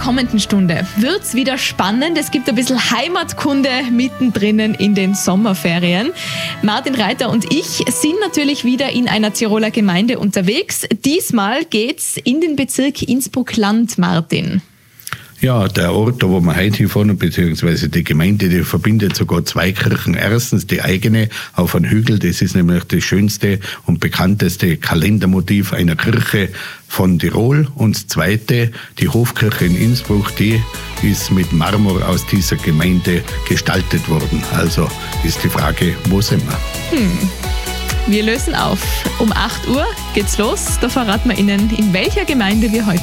kommenden Stunde wird's wieder spannend. Es gibt ein bisschen Heimatkunde mittendrin in den Sommerferien. Martin Reiter und ich sind natürlich wieder in einer Tiroler Gemeinde unterwegs. Diesmal geht's in den Bezirk Innsbruck-Land, Martin. Ja, der Ort, da wo wir heute hinfahren, beziehungsweise die Gemeinde, die verbindet sogar zwei Kirchen. Erstens die eigene auf einem Hügel, das ist nämlich das schönste und bekannteste Kalendermotiv einer Kirche von Tirol. Und das zweite, die Hofkirche in Innsbruck, die ist mit Marmor aus dieser Gemeinde gestaltet worden. Also ist die Frage, wo sind wir? Wir lösen auf. Um 8 Uhr geht's los. Da verraten wir Ihnen, in welcher Gemeinde wir heute